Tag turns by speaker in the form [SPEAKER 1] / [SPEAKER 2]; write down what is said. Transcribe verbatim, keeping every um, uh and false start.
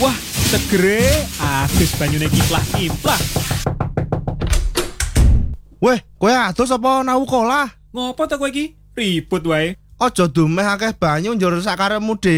[SPEAKER 1] Wah, segere adus banyune kimplah-kimplah.
[SPEAKER 2] Weh, kowe adus apa nau kolah?
[SPEAKER 1] Ngopo to kowe iki? Ribut wae.
[SPEAKER 2] Aja dumeh akeh banyu njur sakarepmu dhewe.